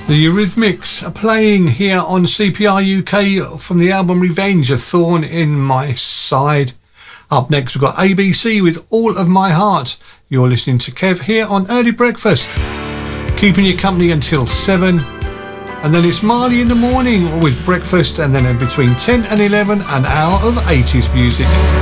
The Eurythmics are playing here on CPR UK from the album Revenge, A Thorn in My Side. Up next we've got ABC with All of My Heart. You're listening to Kev here on Early Breakfast, keeping you company until 7. And then it's Marley in the morning with breakfast, and then in between 10 and 11 an hour of 80s music.